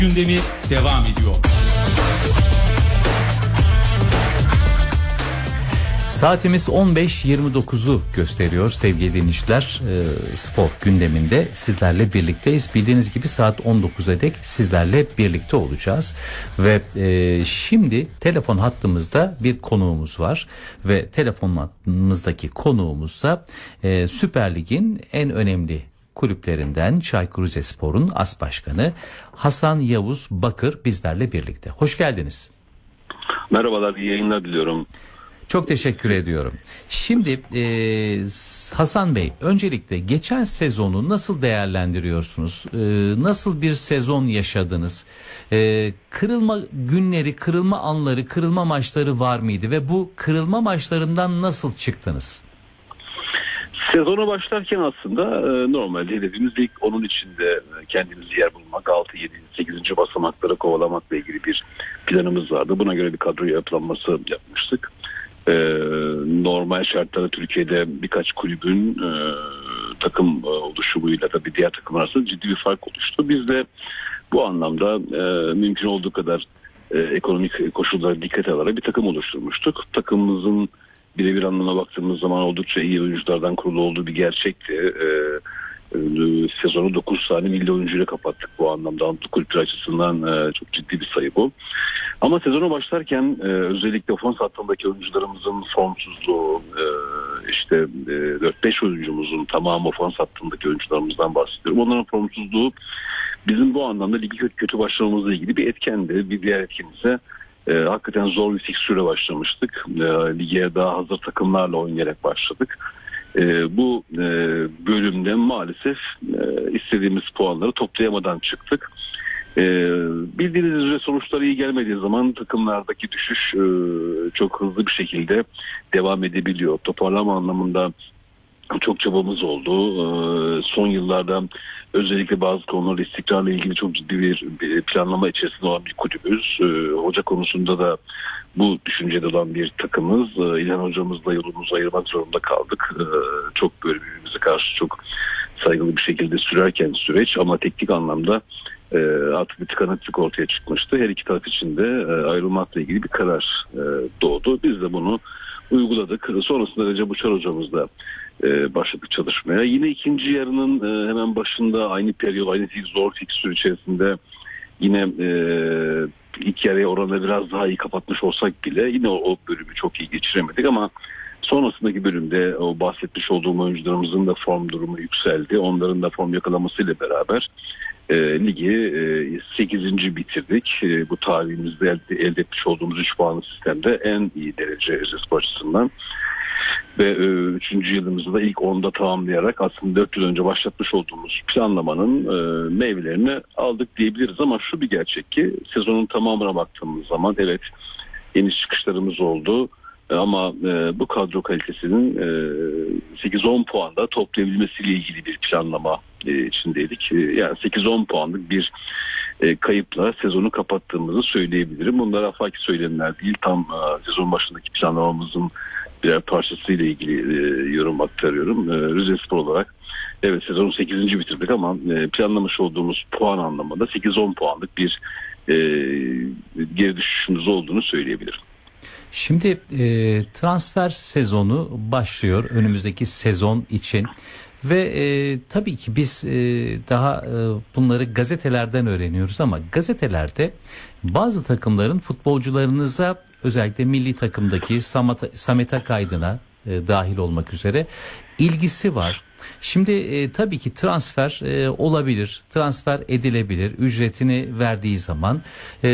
Gündemi devam ediyor. Saatimiz 15.29'u gösteriyor sevgili dinleyiciler. Spor gündeminde sizlerle birlikteyiz. Bildiğiniz gibi saat 19'a dek sizlerle birlikte olacağız. Ve şimdi telefon hattımızda bir konuğumuz var. Ve telefon hattımızdaki konuğumuz da Süper Lig'in en önemli kulüplerinden Çaykur Rizespor'un as başkanı Hasan Yavuz Bakır bizlerle birlikte. Hoş geldiniz. Merhabalar, iyi yayınlar diliyorum. Çok teşekkür ediyorum. Şimdi Hasan Bey, öncelikle geçen sezonu nasıl değerlendiriyorsunuz? Nasıl bir sezon yaşadınız? Kırılma günleri, kırılma anları, kırılma maçları var mıydı ve bu kırılma maçlarından nasıl çıktınız? Sezona başlarken aslında normalde hedefimiz ilk onun içinde kendimizi yer bulmak, 6, 7, 8. basamakları kovalamakla ilgili bir planımız vardı. Buna göre bir kadro yapılanması yapmıştık. Normal şartlarda Türkiye'de birkaç kulübün takım oluşumuyla da bir diğer takımlar arasında ciddi bir fark oluştu. Biz de bu anlamda mümkün olduğu kadar ekonomik koşullara dikkat alarak bir takım oluşturmuştuk. Takımımızın birebir anlamına baktığımız zaman oldukça iyi oyunculardan kurulu olduğu bir gerçekti. Sezonu 9 tane milli oyuncuyla kapattık bu anlamda. Kulüpler açısından çok ciddi bir sayı bu. Ama sezona başlarken özellikle ofans hattındaki oyuncularımızın formsuzluğu, işte 4-5 oyuncumuzun tamamı ofans hattındaki oyuncularımızdan bahsediyorum. Onların formsuzluğu bizim bu anlamda ligi kötü başlamamızla ilgili bir etkendi. Bir diğer etken ise hakikaten zor bir fikstüre başlamıştık. Lige daha hazır takımlarla oynayarak başladık. Bu bölümde maalesef istediğimiz puanları toplayamadan çıktık. Bildiğiniz üzere sonuçlar iyi gelmediği zaman takımlardaki düşüş çok hızlı bir şekilde devam edebiliyor. Toparlama anlamında çok çabamız oldu. Son yıllarda özellikle bazı konularla istikrarla ilgili çok ciddi bir planlama içerisinde olan bir kulübüz. Hoca konusunda da bu düşüncede olan bir takımız. İlhan hocamızla yolumuzu ayırmak zorunda kaldık. Çok böyle birbirimize karşı çok saygılı bir şekilde sürerken süreç ama teknik anlamda artık bir tıkanıklık ortaya çıkmıştı. Her iki taraf için de ayrılmakla ilgili bir karar doğdu. Biz de bunu uyguladık. Sonrasında Recep Uçar hocamızla başladık çalışmaya. Yine ikinci yarının hemen başında aynı periyot, aynı zor fikstür içerisinde yine ilk yarıya oranla biraz daha iyi kapatmış olsak bile yine o bölümü çok iyi geçiremedik ama sonrasındaki bölümde o bahsetmiş olduğum oyuncularımızın da form durumu yükseldi. Onların da form yakalamasıyla beraber ligi 8. bitirdik. Bu tarihimizde elde etmiş olduğumuz 3 puanlı sistemde en iyi derece Rizespor açısından. Ve 3. yılımızda da ilk 10'da tamamlayarak aslında 4 yıl önce başlatmış olduğumuz planlamanın meyvelerini aldık diyebiliriz. Ama şu bir gerçek ki sezonun tamamına baktığımız zaman evet iniş çıkışlarımız oldu. Ama bu kadro kalitesinin 8-10 puanda toplayabilmesiyle ilgili bir planlama içindeydik. Yani 8-10 puanlık bir kayıpla sezonu kapattığımızı söyleyebilirim. Bunlar afaki söylemler değil. Tam sezon başındaki planlamamızın birer parçasıyla ilgili yorum aktarıyorum. Rizespor olarak evet sezonu 8. bitirdik ama planlamış olduğumuz puan anlamında 8-10 puanlık bir geri düşüşümüz olduğunu söyleyebilirim. Şimdi transfer sezonu başlıyor önümüzdeki sezon için ve tabii ki biz daha bunları gazetelerden öğreniyoruz ama gazetelerde bazı takımların futbolcularınıza özellikle milli takımdaki Samet Akaydın'a dahil olmak üzere ilgisi var. Şimdi tabii ki transfer olabilir, transfer edilebilir ücretini verdiği zaman.